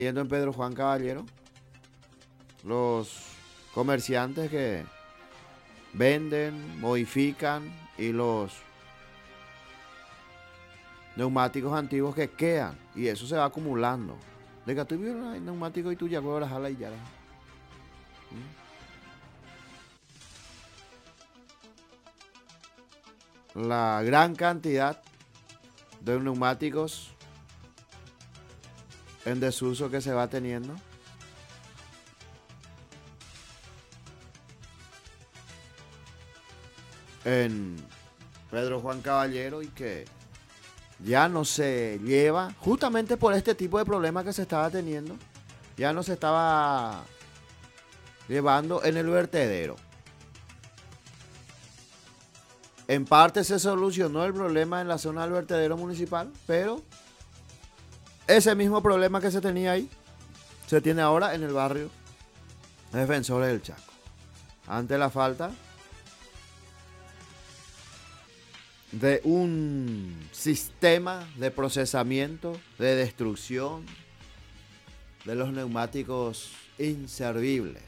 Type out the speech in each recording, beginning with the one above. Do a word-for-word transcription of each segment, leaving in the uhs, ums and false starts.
Yendo en Pedro Juan Caballero, los comerciantes que venden, modifican y los neumáticos antiguos que quedan y eso se va acumulando. De que tú vienes un neumático y tú ya puedes jala y ya. ¿Mm? La gran cantidad de neumáticos en desuso que se va teniendo. En Pedro Juan Caballero y que ya no se lleva, justamente por este tipo de problemas que se estaba teniendo, ya no se estaba llevando en el vertedero. En parte se solucionó el problema en la zona del vertedero municipal, pero ese mismo problema que se tenía ahí, se tiene ahora en el barrio Defensores del Chaco. Ante la falta de un sistema de procesamiento, de destrucción de los neumáticos inservibles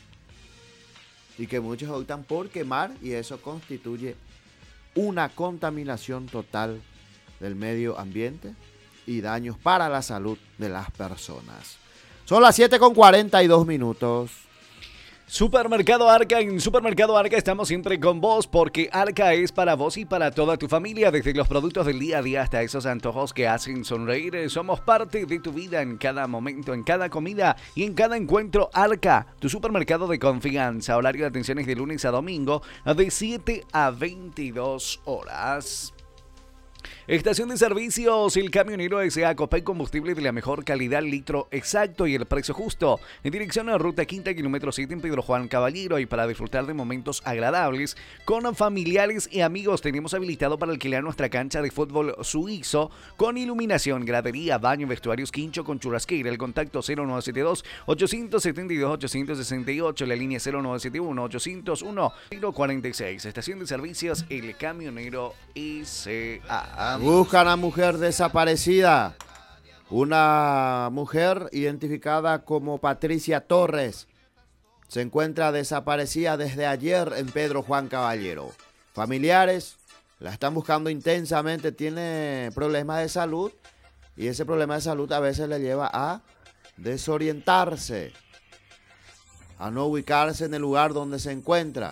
y que muchos optan por quemar y eso constituye una contaminación total del medio ambiente y daños para la salud de las personas. Son las siete con cuarenta y dos minutos. Supermercado Arca, en Supermercado Arca estamos siempre con vos porque Arca es para vos y para toda tu familia, desde los productos del día a día hasta esos antojos que hacen sonreír. Somos parte de tu vida en cada momento, en cada comida y en cada encuentro. Arca, tu supermercado de confianza. Horario de atenciones de lunes a domingo de siete a veintidós horas. Estación de servicios, el camionero S A Copec, combustible de la mejor calidad, litro exacto y el precio justo. En dirección a Ruta Quinta, kilómetro siete en Pedro Juan Caballero, y para disfrutar de momentos agradables con familiares y amigos, tenemos habilitado para alquilar nuestra cancha de fútbol suizo con iluminación, gradería, baño, vestuarios, quincho con churrasquera. El contacto cero nueve siete dos, ocho siete dos, ocho seis ocho, la línea cero nueve siete uno, ocho cero uno, cero cuatro seis. Estación de servicios, el camionero S A. Buscan a mujer desaparecida. Una mujer identificada como Patricia Torres se encuentra desaparecida desde ayer en Pedro Juan Caballero. Familiares la están buscando intensamente, tiene problemas de salud y ese problema de salud a veces le lleva a desorientarse, a no ubicarse en el lugar donde se encuentra.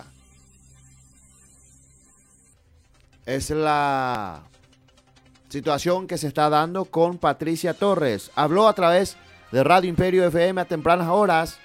Es la situación que se está dando con Patricia Torres. Habló a través de Radio Imperio F M a tempranas horas.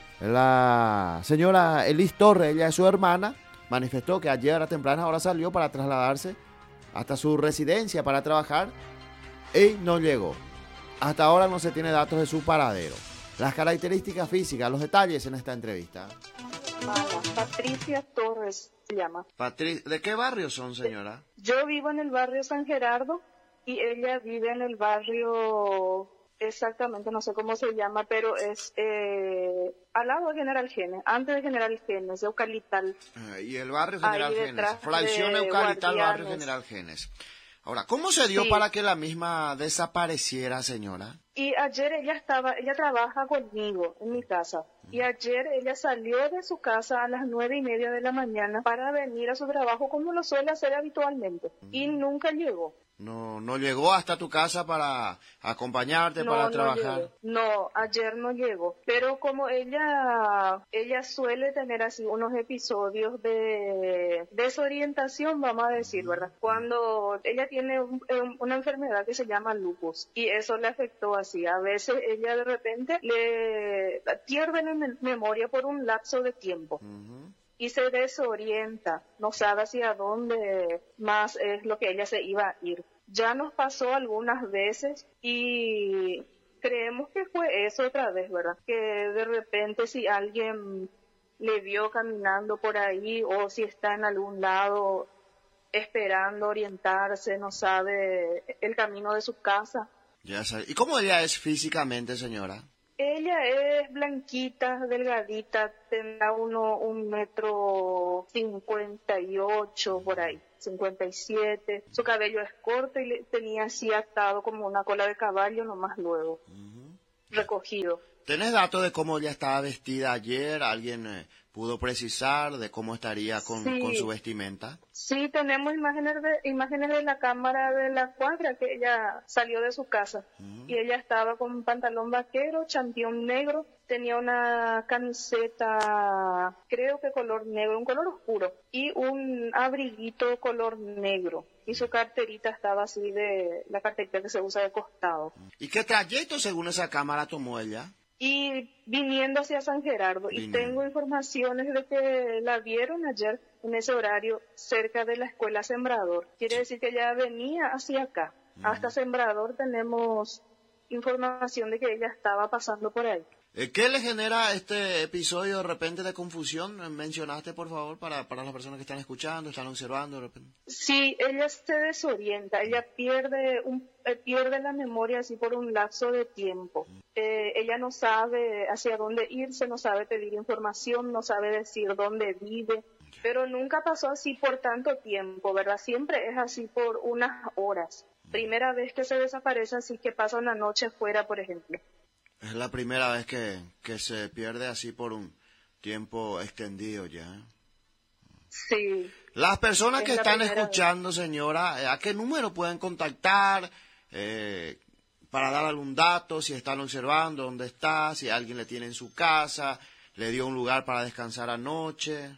La señora Elis Torres, ella es su hermana, manifestó que ayer a tempranas horas salió para trasladarse hasta su residencia para trabajar y no llegó. Hasta ahora no se tiene datos de su paradero. Las características físicas, los detalles en esta entrevista. Patricia Torres se llama. Patri ¿De qué barrio son, señora? Yo vivo en el barrio San Gerardo y ella vive en el barrio, exactamente no sé cómo se llama, pero es eh, al lado de General Genes, antes de General Genes, de Eucalital. Eh, y el barrio General Genes, fracción de Eucalital, barrio Guardianes. General Genes. Ahora, ¿cómo se dio Sí. para que la misma desapareciera, señora? Y ayer ella estaba, ella trabaja conmigo en mi casa. Y ayer ella salió de su casa a las nueve y media de la mañana para venir a su trabajo como lo suele hacer habitualmente. Y nunca llegó. No, no llegó hasta tu casa para acompañarte, No, para no trabajar. llegó. No, ayer no llegó. Pero como ella, ella suele tener así unos episodios de desorientación, vamos a decir, ¿verdad? Cuando ella tiene un- un- una enfermedad que se llama lupus y eso le afectó así. A veces ella de repente le pierde la mem- memoria por un lapso de tiempo. Ujú. Y se desorienta, no sabe hacia dónde más es lo que ella se iba a ir. Ya nos pasó algunas veces y creemos que fue eso otra vez, ¿verdad? Que de repente si alguien le vio caminando por ahí o si está en algún lado esperando orientarse, no sabe el camino de su casa. Ya sabe. ¿Y cómo ella es físicamente, señora? Ella es blanquita, delgadita, tendrá uno un metro cincuenta y ocho por ahí, cincuenta y siete. Su cabello es corto y le tenía así atado como una cola de caballo nomás luego. Ujú. recogido. ¿Tenés datos de cómo ella estaba vestida ayer? ¿Alguien eh, pudo precisar de cómo estaría con, Sí. con su vestimenta? Sí, tenemos imágenes de, imágenes de la cámara de la cuadra que ella salió de su casa. Mm. Y ella estaba con un pantalón vaquero, champión negro, tenía una camiseta, creo que color negro, un color oscuro, y un abriguito color negro. Y su carterita estaba así de, la carterita que se usa de costado. ¿Y qué trayecto según esa cámara tomó ella? Y viniendo hacia San Gerardo, y Viniendo. tengo informaciones de que la vieron ayer en ese horario cerca de la escuela Sembrador. Quiere decir que ella venía hacia acá. Hasta Sembrador tenemos información de que ella estaba pasando por ahí. Eh, ¿Qué le genera este episodio de repente de confusión? Eh, Mencionaste, por favor, para, para las personas que están escuchando, están observando. De repente. Sí, ella se desorienta, ella pierde un, eh, pierde la memoria así por un lapso de tiempo. Eh, ella no sabe hacia dónde irse, no sabe pedir información, no sabe decir dónde vive, pero nunca pasó así por tanto tiempo, ¿verdad? Siempre es así por unas horas. Primera vez que se desaparece, así que pasa una noche fuera, por ejemplo. Es la primera vez que, que se pierde así por un tiempo extendido ya. ¿eh? Sí. Las personas Es que la están primera escuchando, señora, eh, ¿a qué número pueden contactar eh, para dar algún dato, si están observando, dónde está, si alguien le tiene en su casa, le dio un lugar para descansar anoche?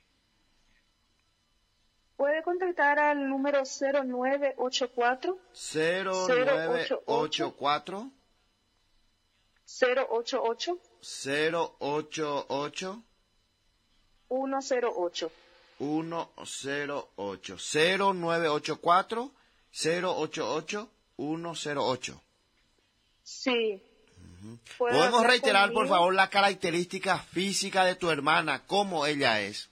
Puede contactar al número cero nueve ocho cuatro cero nueve ocho cuatro cero ocho ocho cero ocho ocho uno cero ocho. uno cero ocho cero nueve ocho cuatro cero ocho ocho uno cero ocho. Sí. Puede ¿Podemos hablar reiterar, por conmigo. favor, la característica física de tu hermana? ¿Cómo ella es?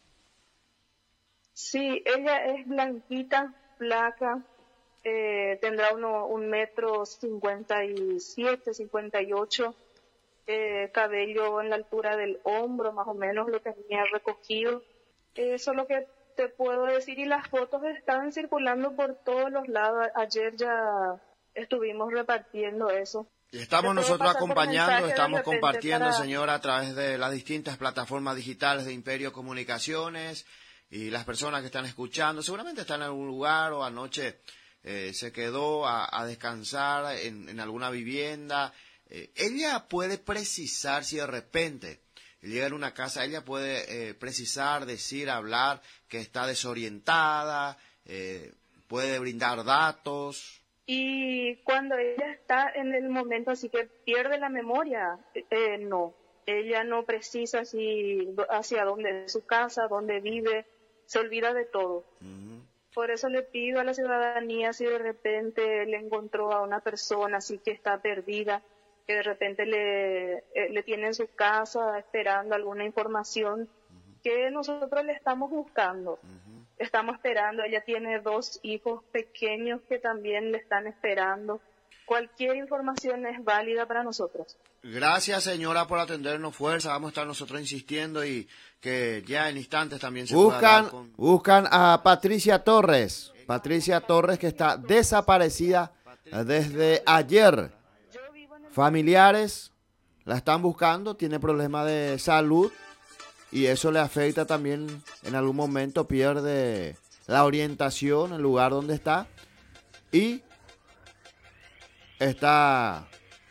Sí, ella es blanquita, flaca, eh, tendrá uno, un metro cincuenta y siete, cincuenta y ocho, eh, cabello en la altura del hombro, más o menos lo tenía recogido. Eso es lo que te puedo decir, y las fotos están circulando por todos los lados. Ayer ya estuvimos repartiendo eso. Y estamos Te puedo nosotros pasar por acompañando, mensaje de estamos repente compartiendo, para- señora, a través de las distintas plataformas digitales de Imperio Comunicaciones, y las personas que están escuchando seguramente están en algún lugar o anoche eh, se quedó a, a descansar en, en alguna vivienda. Eh, ella puede precisar si de repente llega en una casa, ella puede eh, precisar, decir, hablar que está desorientada, eh, puede brindar datos. Y cuando ella está en el momento así que pierde la memoria, eh, no. Ella no precisa si hacia dónde es su casa, dónde vive, se olvida de todo. Ujú. Por eso le pido a la ciudadanía, si de repente le encontró a una persona así que está perdida, que de repente le, eh, le tiene en su casa esperando alguna información, que nosotros le estamos buscando. Estamos esperando, ella tiene dos hijos pequeños que también le están esperando. Cualquier información es válida para nosotros. Gracias, señora, por atendernos. Fuerza, vamos a estar nosotros insistiendo y que ya en instantes también se pueda Buscan, dar con... buscan a Patricia Torres. Patricia Torres, que está desaparecida desde ayer. Yo vivo en el... Familiares la están buscando, tiene problemas de salud y eso le afecta también. En algún momento pierde la orientación, el lugar donde está, y está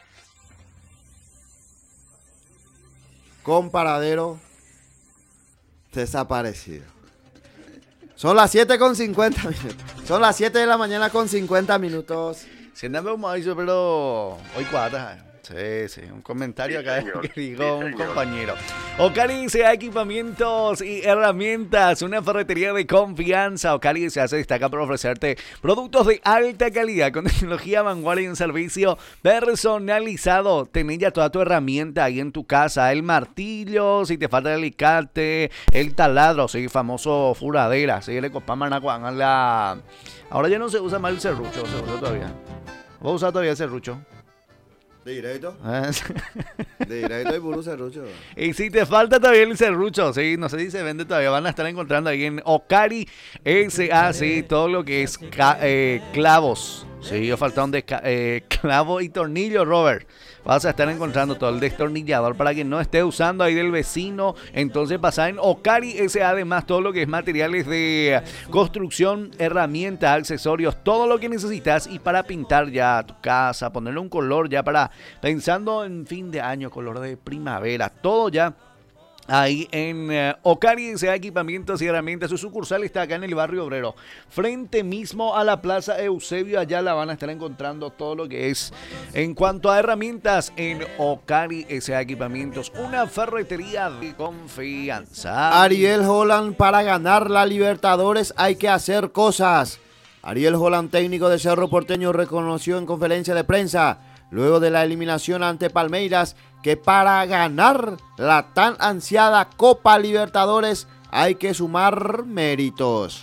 con paradero desaparecido. Son las siete con cincuenta minutos. Son las siete de la mañana con cincuenta minutos. Si andamos más, pero hoy cuadra. Sí, sí, un comentario Sí, acá señor. que dijo Sí, un señor. compañero. Ocali se da equipamientos y herramientas, una ferretería de confianza. Ocali se hace destaca por ofrecerte productos de alta calidad con tecnología vanguardia y un servicio personalizado. Tenés ya toda tu herramienta ahí en tu casa, el martillo, si te falta el alicate, el taladro, sí, famoso furadera, sí, le copaman a la... Ahora ya no se usa más el serrucho, se usa todavía. ¿Vos usas todavía el serrucho? De directo, Ah, de directo y puro serrucho. Y si te falta todavía el serrucho, sí, no sé si se vende todavía, van a estar encontrando ahí en Ocari S A, sí, todo lo que es ca- eh, clavos, Sí, faltaron de eh, clavo y tornillo, Robert. Vas a estar encontrando todo el destornillador para que no esté usando ahí del vecino. Entonces pasa en Ocari S A, además todo lo que es materiales de construcción, herramientas, accesorios, todo lo que necesitas y para pintar ya tu casa, ponerle un color ya para, pensando en fin de año, color de primavera, todo ya. Ahí en uh, Ocari S A Equipamientos y Herramientas, su sucursal está acá en el barrio Obrero, frente mismo a la Plaza Eusebio. Allá la van a estar encontrando todo lo que es en cuanto a herramientas en Ocari S A Equipamientos, una ferretería de confianza. Ariel Holland, para ganar la Libertadores hay que hacer cosas. Ariel Holland, técnico de Cerro Porteño, reconoció en conferencia de prensa luego de la eliminación ante Palmeiras que para ganar la tan ansiada Copa Libertadores hay que sumar méritos.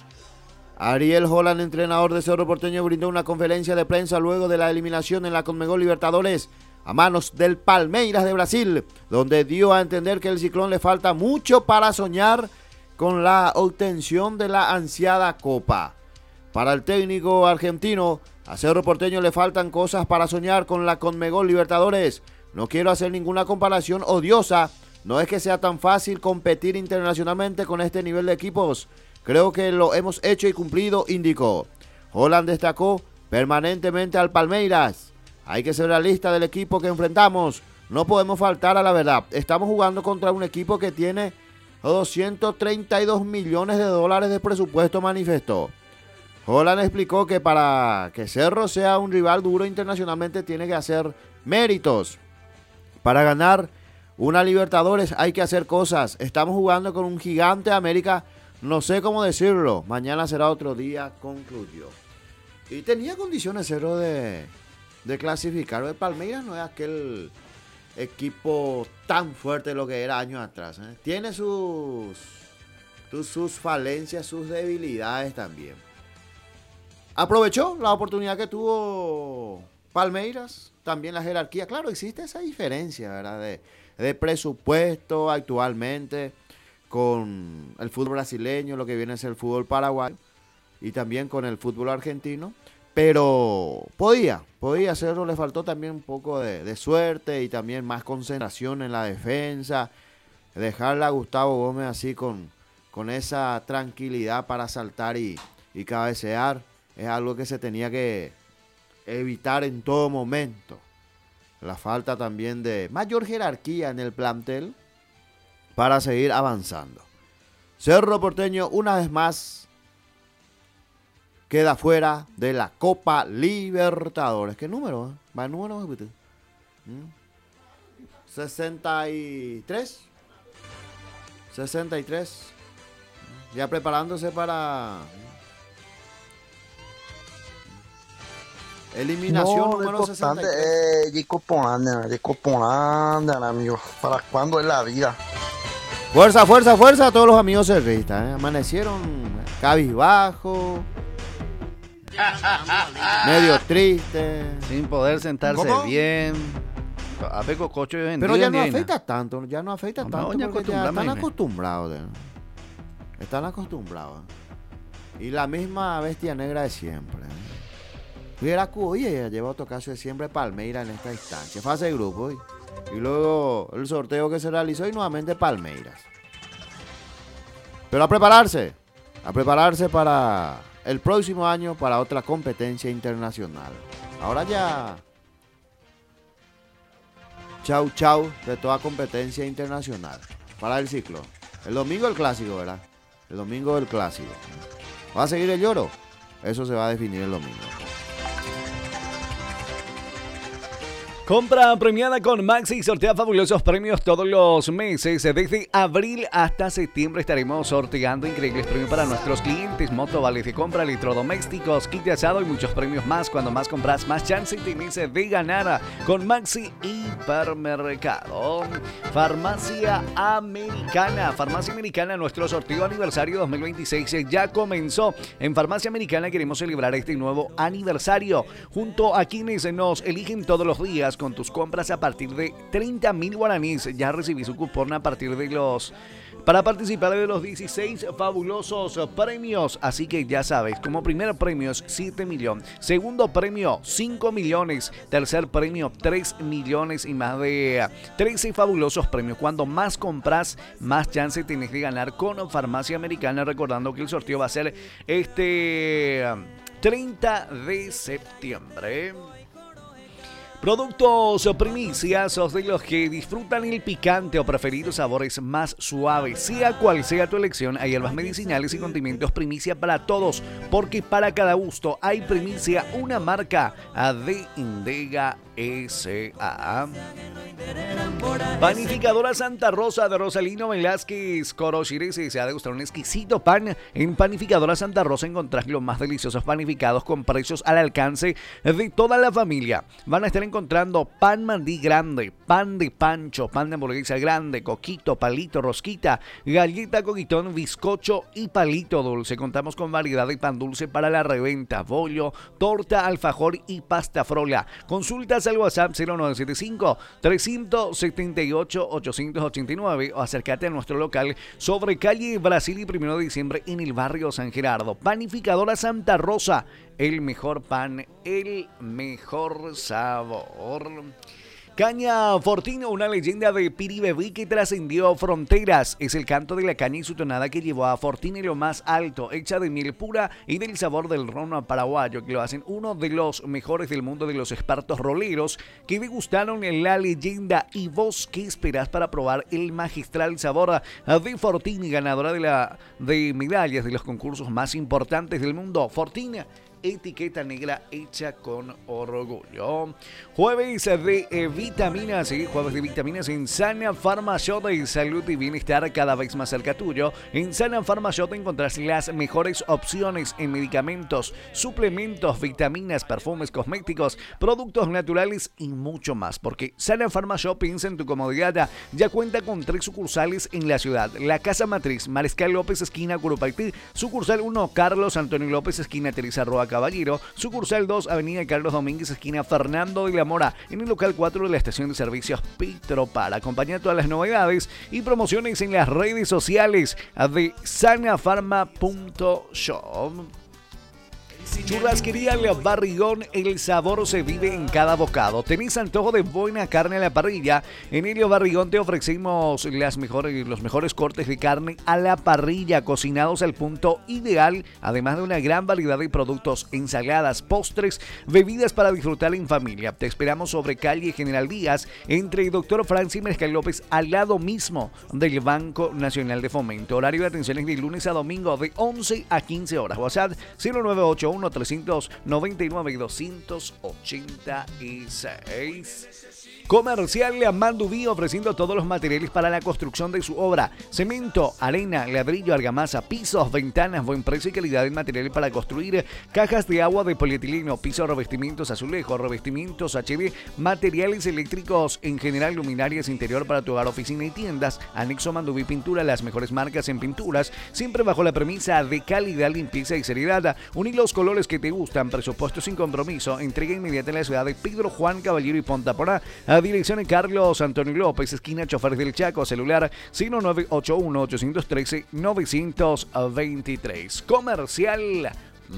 Ariel Holland, entrenador de Cerro Porteño, brindó una conferencia de prensa luego de la eliminación en la Conmebol Libertadores a manos del Palmeiras de Brasil, donde dio a entender que el Ciclón le falta mucho para soñar con la obtención de la ansiada Copa. Para el técnico argentino, a Cerro Porteño le faltan cosas para soñar con la Conmebol Libertadores. No quiero hacer ninguna comparación odiosa, no es que sea tan fácil competir internacionalmente con este nivel de equipos. Creo que lo hemos hecho y cumplido, indicó. Holland destacó permanentemente al Palmeiras. Hay que ser realista del equipo que enfrentamos, no podemos faltar a la verdad. Estamos jugando contra un equipo que tiene doscientos treinta y dos millones de dólares de presupuesto, manifestó. Holland explicó que para que Cerro sea un rival duro internacionalmente tiene que hacer méritos. Para ganar una Libertadores hay que hacer cosas. Estamos jugando con un gigante de América, no sé cómo decirlo. Mañana será otro día, concluyó. Y tenía condiciones Cerro de, de clasificar. El Palmeiras no es aquel equipo tan fuerte lo que era años atrás, ¿eh? Tiene sus, sus, sus falencias, sus debilidades también. Aprovechó la oportunidad que tuvo Palmeiras, también la jerarquía. Claro, existe esa diferencia, ¿verdad? De, de presupuesto actualmente con el fútbol brasileño, lo que viene a ser el fútbol paraguayo y también con el fútbol argentino. Pero podía, podía hacerlo, le faltó también un poco de, de suerte y también más concentración en la defensa. Dejarle a Gustavo Gómez así con, con esa tranquilidad para saltar y, y cabecear es algo que se tenía que evitar en todo momento. La falta también de mayor jerarquía en el plantel para seguir avanzando. Cerro Porteño una vez más queda fuera de la Copa Libertadores. ¿Qué número? ¿Va el número? ¿Mm? sesenta y tres. sesenta y tres. Ya preparándose para eliminación no, número sesenta y tres. Eh, Jacob Polander, Jacob Polander, amigo. ¿Para cuándo es la vida? Fuerza, fuerza, fuerza a todos los amigos cerristas, ¿eh? Amanecieron cabizbajo, medio triste, sin poder sentarse ¿Cómo? bien. A Peco Cocho pero ya no afecta tanto, ya no afecta no, tanto ya porque ya están acostumbrame. acostumbrados, ¿eh? Están acostumbrados. Y la misma bestia negra de siempre, ¿eh? Hubiera Cuya ya lleva otro caso de siempre Palmeiras en esta instancia, fase de grupo, ¿eh? Y luego el sorteo que se realizó y nuevamente Palmeiras. Pero a prepararse, a prepararse para el próximo año, para otra competencia internacional. Ahora ya, chau chau de toda competencia internacional para el ciclo. El domingo el clásico, ¿verdad? El domingo el clásico. ¿Va a seguir el lloro? Eso se va a definir el domingo. Compra premiada con Maxi, sortea fabulosos premios todos los meses. Desde abril hasta septiembre estaremos sorteando increíbles premios para nuestros clientes. Moto, vales de compra, electrodomésticos, kit de asado y muchos premios más. Cuando más compras, más chance tienes de ganar con Maxi Hipermercado. Farmacia Americana. Farmacia Americana, nuestro sorteo aniversario dos mil veintiséis ya comenzó. En Farmacia Americana queremos celebrar este nuevo aniversario junto a quienes nos eligen todos los días más con tus compras a partir de treinta mil guaraníes. Ya recibí su cupón a partir de los... para participar de los dieciséis fabulosos premios. Así que ya sabes, como primer premio es siete millones, segundo premio cinco millones, tercer premio tres millones y más de trece fabulosos premios. Cuando más compras, más chance tienes de ganar con Farmacia Americana. Recordando que el sorteo va a ser este treinta de septiembre. Productos primicias, sos de los que disfrutan el picante o preferidos sabores más suaves. Sea cual sea tu elección, hay hierbas medicinales y condimentos primicia para todos, porque para cada gusto hay primicia, una marca de Indega S A Panificadora Santa Rosa de Rosalino Velázquez Corochires. Si desea degustar un exquisito pan, en Panificadora Santa Rosa encontrás los más deliciosos panificados con precios al alcance de toda la familia. Van a estar encontrando pan mandí grande, pan de pancho, pan de hamburguesa grande, coquito, palito, rosquita, galleta, coquitón, bizcocho y palito dulce. Contamos con variedad de pan dulce para la reventa, bollo, torta, alfajor y pasta frola. Consultas al WhatsApp cero nueve siete cinco, tres siete ocho, ocho ocho nueve o acércate a nuestro local sobre calle Brasil y primero de diciembre en el barrio San Gerardo. Panificadora Santa Rosa, el mejor pan, el mejor sabor. Caña Fortino, una leyenda de Piribebí que trascendió fronteras. Es el canto de la caña y su tonada que llevó a Fortini lo más alto, hecha de miel pura y del sabor del ron paraguayo, que lo hacen uno de los mejores del mundo de los expertos roleros que degustaron la leyenda. ¿Y vos qué esperás para probar el magistral sabor de Fortini, ganadora de, la, de medallas de los concursos más importantes del mundo? Fortini, etiqueta negra hecha con orgullo. Jueves de eh, vitaminas, ¿sí? Jueves de vitaminas en Sana Pharma Shop, de salud y bienestar cada vez más cerca tuyo. En Sana Pharma Shop encontrarás las mejores opciones en medicamentos, suplementos, vitaminas, perfumes, cosméticos, productos naturales y mucho más. Porque Sana Pharma Shop piensa en tu comodidad. Ya cuenta con tres sucursales en la ciudad. La Casa Matriz, Mariscal López, esquina Curupaití. Sucursal uno, Carlos Antonio López, esquina Teresa Roa Caballero. Sucursal dos, Avenida Carlos Domínguez, esquina Fernando de la Mora, en el local cuatro de la estación de servicios Petropar. Acompaña todas las novedades y promociones en las redes sociales de sanafarma punto shop. Churrasquería El Barrigón, el sabor se vive en cada bocado. ¿Tenés antojo de buena carne a la parrilla? En El Barrigón te ofrecemos las mejores, los mejores cortes de carne a la parrilla, cocinados al punto ideal, además de una gran variedad de productos, ensaladas, postres, bebidas para disfrutar en familia. Te esperamos sobre calle General Díaz, entre Doctor Francis Mariscal López, al lado mismo del Banco Nacional de Fomento. Horario de atención es de lunes a domingo de once a quince horas. WhatsApp cero nueve ocho uno, tres nueve nueve, dos ocho seis. Comercial Mandubí, ofreciendo todos los materiales para la construcción de su obra: cemento, arena, ladrillo, argamasa, pisos, ventanas, buen precio y calidad en materiales para construir, cajas de agua de polietileno, pisos, revestimientos, azulejos, revestimientos H D, materiales eléctricos en general, luminarias interior para tu hogar, oficina y tiendas. Anexo Mandubí Pintura, las mejores marcas en pinturas, siempre bajo la premisa de calidad, limpieza y seriedad. Uní los colores que te gustan, presupuesto sin compromiso, entrega inmediata en la ciudad de Pedro Juan Caballero y Ponta Porá. A dirección en Carlos Antonio López, esquina Choferes del Chaco, celular cero nueve ocho uno, ocho uno tres, nueve dos tres. Comercial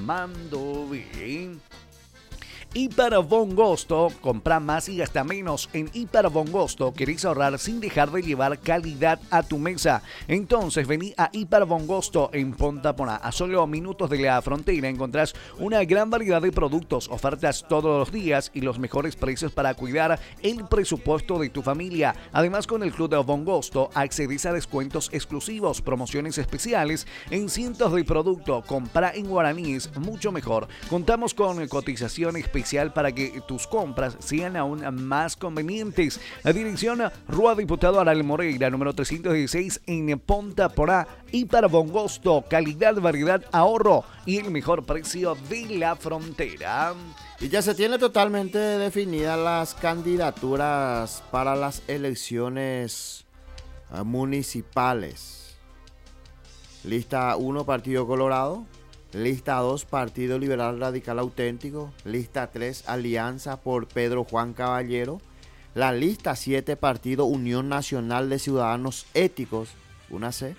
Mandubí. Hiper Bongosto, compra más y gasta menos. En Hiper Bongosto querés ahorrar sin dejar de llevar calidad a tu mesa. Entonces vení a Hiper Bongosto en Ponta Porá. A solo minutos de la frontera encontrás una gran variedad de productos, ofertas todos los días y los mejores precios para cuidar el presupuesto de tu familia. Además, con el Club de Bongosto accedes a descuentos exclusivos, promociones especiales en cientos de productos. Compra en guaraníes, mucho mejor. Contamos con cotización especial para que tus compras sean aún más convenientes. La dirección: Rua Diputado Aral Moreira, número trescientos dieciséis en Ponta Porá. Y para Bongosto, calidad, variedad, ahorro y el mejor precio de la frontera. Y ya se tiene totalmente definidas las candidaturas para las elecciones municipales. Lista uno, Partido Colorado. Lista dos, Partido Liberal Radical Auténtico. Lista tres, Alianza por Pedro Juan Caballero. La lista siete, partido Unión Nacional de Ciudadanos Éticos, una C.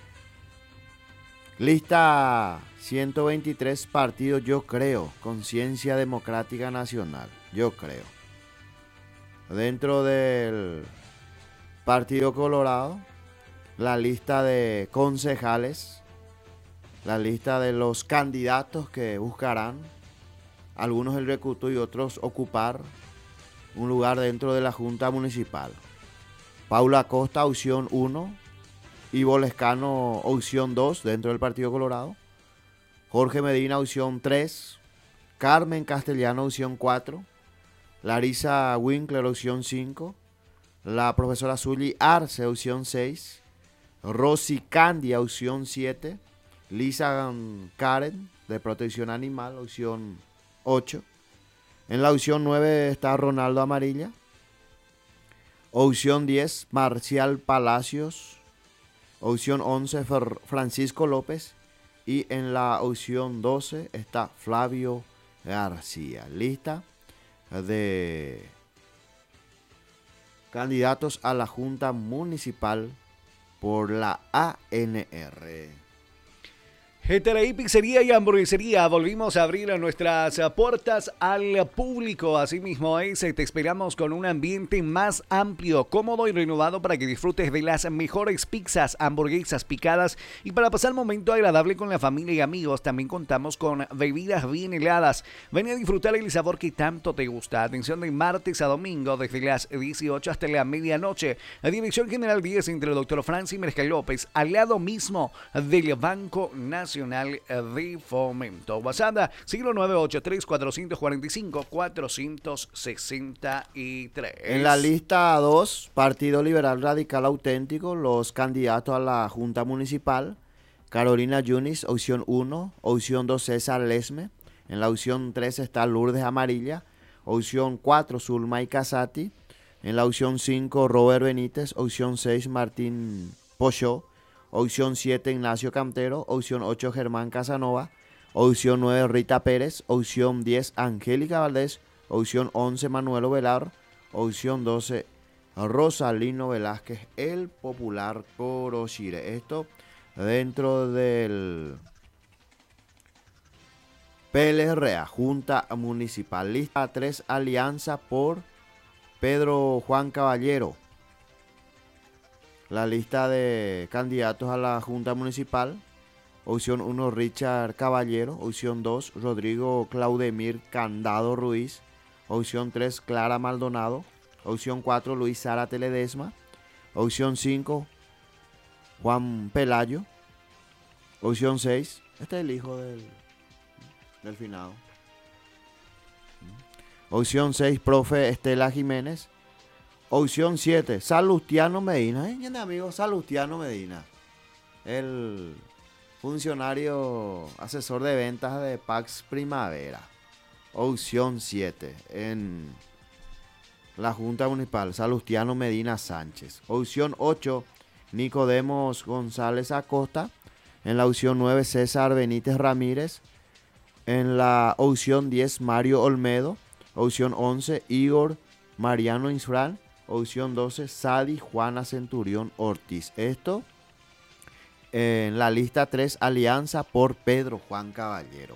Lista ciento veintitrés, partido Yo Creo, Conciencia Democrática Nacional, Yo Creo. Dentro del Partido Colorado, la lista de concejales, la lista de los candidatos que buscarán, algunos el recluto y otros ocupar un lugar dentro de la Junta Municipal. Paula Costa, opción uno. Ivo Lescano, opción dos, dentro del Partido Colorado. Jorge Medina, opción tres. Carmen Castellano, opción cuatro. Larisa Winkler, opción cinco. La profesora Zully Arce, opción seis. Rosy Candia, opción siete. Lisa Karen, de Protección Animal, opción ocho. En la opción nueve está Ronaldo Amarilla. Opción diez, Marcial Palacios. Opción once, Francisco López. Y en la opción doce está Flavio García. Lista de candidatos a la Junta Municipal por la A N R. G T L I Pizzería y Hamburguesería, volvimos a abrir nuestras puertas al público, así mismo es, te esperamos con un ambiente más amplio, cómodo y renovado para que disfrutes de las mejores pizzas, hamburguesas picadas y para pasar un momento agradable con la familia y amigos. También contamos con bebidas bien heladas. Ven a disfrutar el sabor que tanto te gusta. Atención de martes a domingo desde las dieciocho hasta la medianoche. La Dirección General diez entre el doctor Francis Merkel López, al lado mismo del Banco Nacional de Fomento. WhatsApp, siglo nueve ocho tres, cuatro cuatro cinco, cuatro seis tres. En la lista dos, Partido Liberal Radical Auténtico, los candidatos a la Junta Municipal: Carolina Yunis, opción uno. Opción dos, César Lesme. En la opción tres está Lourdes Amarilla. Opción cuatro, Zulma Casati. En la opción cinco, Robert Benítez. Opción seis, Martín Pochó. Opción siete, Ignacio Cantero. Opción ocho, Germán Casanova. Opción nueve, Rita Pérez. Opción diez, Angélica Valdés. Opción once, Manuel Velar. Opción doce, Rosalino Velázquez, el popular Corochire. Esto dentro del P L R A, Junta Municipal. Lista tres, Alianza por Pedro Juan Caballero. La lista de candidatos a la Junta Municipal: opción uno, Richard Caballero. Opción dos, Rodrigo Claudemir Candado Ruiz. Opción tres, Clara Maldonado. Opción cuatro, Luis Sara Teledesma. Opción cinco, Juan Pelayo. Opción seis, este es el hijo del, del finado. Opción seis, profe Estela Jiménez. Opción siete, Salustiano Medina. ¿Eh? ¿Quién es, amigo? Salustiano Medina. El funcionario asesor de ventas de Pax Primavera. Opción siete, en la Junta Municipal, Salustiano Medina Sánchez. Opción ocho, Nicodemos González Acosta. En la opción nueve, César Benítez Ramírez. En la opción diez, Mario Olmedo. Opción once, Igor Mariano Insfran. Opción doce, Sadi Juana Centurión Ortiz. Esto en la lista tres, Alianza por Pedro Juan Caballero.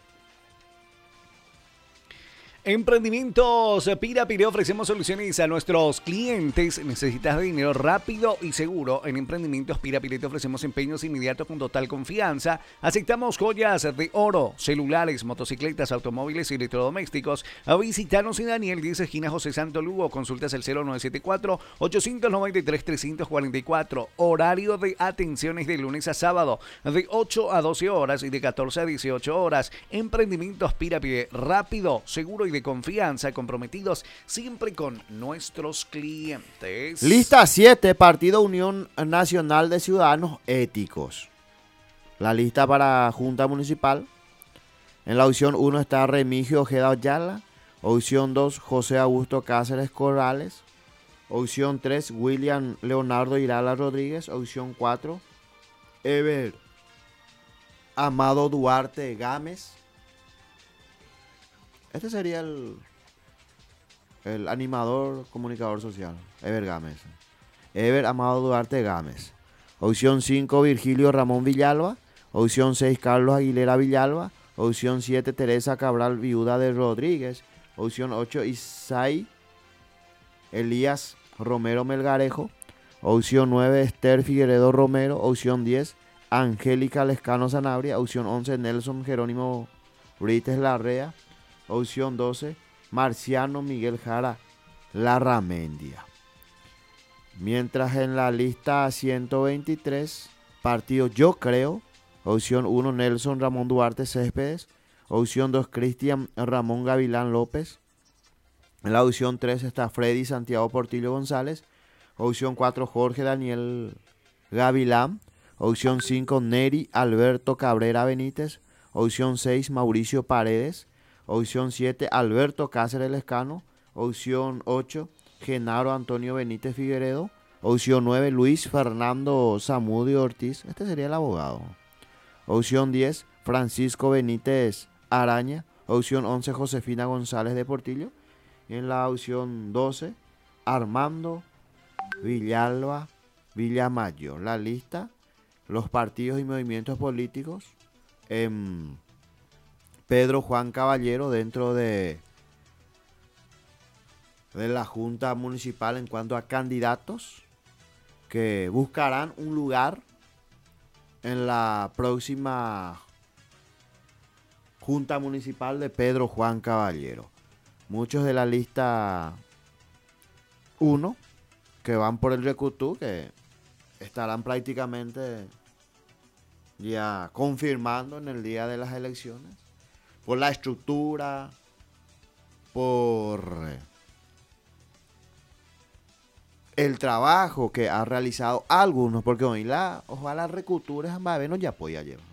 Emprendimientos Pirapire, ofrecemos soluciones a nuestros clientes. ¿Necesitas dinero rápido y seguro? En Emprendimientos Pirapire te ofrecemos empeños inmediatos con total confianza. Aceptamos joyas de oro, celulares, motocicletas, automóviles y electrodomésticos. Visítanos en Daniel diez, esquina José Santo Lugo. Consultas el cero nueve siete cuatro, ocho nueve tres, tres cuatro cuatro. Horario de atenciones de lunes a sábado de ocho a doce horas y de catorce a dieciocho horas. Emprendimientos Pirapire, rápido, seguro y de confianza, comprometidos siempre con nuestros clientes. Lista siete, Partido Unión Nacional de Ciudadanos Éticos. La lista para Junta Municipal: en la opción uno está Remigio Ojeda Ayala. Opción dos, José Augusto Cáceres Corrales. Opción tres, William Leonardo Irala Rodríguez. Opción cuatro, Ever Amado Duarte Gámez. Este sería el, el animador, comunicador social, Ever Gámez. Ever Amado Duarte Gámez. Opción cinco, Virgilio Ramón Villalba. Opción seis, Carlos Aguilera Villalba. Opción siete, Teresa Cabral, viuda de Rodríguez. Opción ocho, Isai Elías Romero Melgarejo. Opción nueve, Esther Figueredo Romero. Opción diez, Angélica Lescano Sanabria. Opción once, Nelson Jerónimo Brites Larrea. Opción doce, Marciano Miguel Jara Larramendia. Mientras en la lista ciento veintitrés, partido Yo Creo. Opción uno, Nelson Ramón Duarte Céspedes. Opción dos, Cristian Ramón Gavilán López. En la opción tres está Freddy Santiago Portillo González. Opción cuatro, Jorge Daniel Gavilán. Opción cinco, Neri Alberto Cabrera Benítez. Opción seis, Mauricio Paredes. Opción siete, Alberto Cáceres Lescano. Opción ocho, Genaro Antonio Benítez Figueredo. Opción nueve, Luis Fernando Zamudio Ortiz. Este sería el abogado. Opción diez, Francisco Benítez Araña. Opción once, Josefina González de Portillo. Y en la opción doce, Armando Villalba Villamayor. La lista, los partidos y movimientos políticos. En Pedro Juan Caballero dentro de, de la Junta Municipal en cuanto a candidatos que buscarán un lugar en la próxima Junta Municipal de Pedro Juan Caballero. Muchos de la lista uno que van por el Recutú, que estarán prácticamente ya confirmando en el día de las elecciones, por la estructura, por el trabajo que ha realizado algunos, porque hoy la, ojalá Recutures no ya apoya llevar.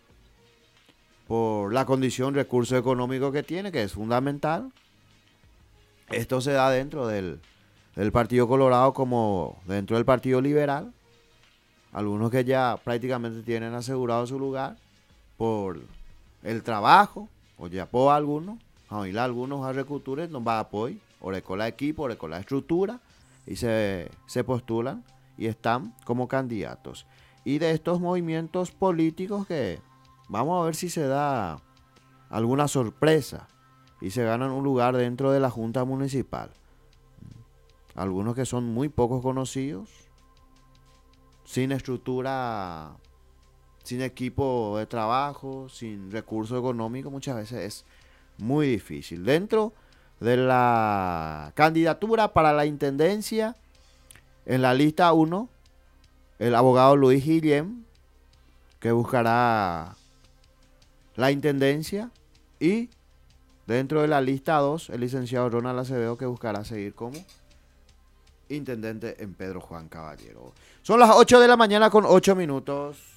Por la condición, recurso económico que tiene, que es fundamental. Esto se da dentro del, del Partido Colorado como dentro del Partido Liberal. Algunos que ya prácticamente tienen asegurado su lugar por el trabajo, o ya por algunos, hoy algunos a Recutures no va a apoyar, o con la equipo, o con la estructura, y se, se postulan y están como candidatos. Y de estos movimientos políticos que vamos a ver si se da alguna sorpresa y se ganan un lugar dentro de la Junta Municipal. Algunos que son muy pocos conocidos, sin estructura, sin equipo de trabajo, sin recursos económicos, muchas veces es muy difícil. Dentro de la candidatura para la intendencia, en la lista uno, el abogado Luis Guillén, que buscará la intendencia, y dentro de la lista dos, el licenciado Ronald Acevedo, que buscará seguir como intendente en Pedro Juan Caballero. Son las ocho de la mañana con ocho minutos.